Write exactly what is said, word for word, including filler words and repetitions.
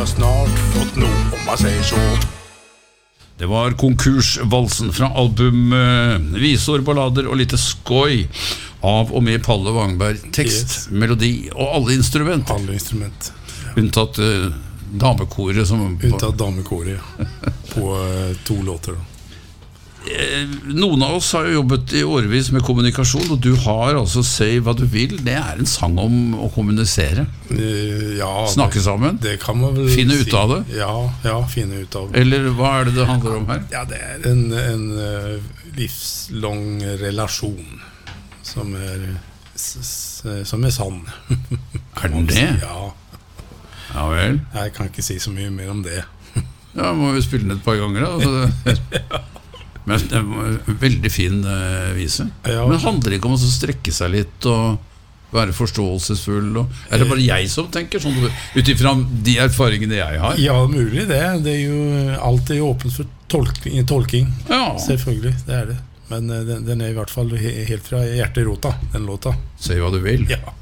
har snart fått noe, om man sier så. Det var konkursvalsen fra album uh, Visor, ballader og lite skoj av og med Palle Wangberg. Tekst, yes. Melodi og alle instrument. Alle instrument. Ja. Unntatt uh, damekoret. Som Unntatt damekoret, ja. På uh, to låter da. Noen av oss har jo jobbet i årevis med kommunikasjon, og du har altså Si hva du vil. Det er en sang om å kommunisere. Ja, snakke det, sammen. Det kan man vel finne si. ut av det. Ja, ja, finne ut av det. Eller hva er det det handler om her? Ja, det er en, en uh, livslang relasjon som er, som er sann. Er den det? Ja. Ja vel. Jeg kan ikke si så mye mer om det. Ja, må vi spille den et par ganger da? Altså, men det var en veldig fin uh, vise. Ja. Men det handler ikke om å strekke seg litt og være forståelsesfull og, er det bare jeg som tenker sånn utifrån de erfaringene jeg har? Ja, mulig det. Det er jo, alt er jo åpent for tolking, tolking. Ja. Selvfølgelig, det er det. Men uh, den, den er i hvert fall helt fra hjerterota, den låta. Si hva du vil. Ja.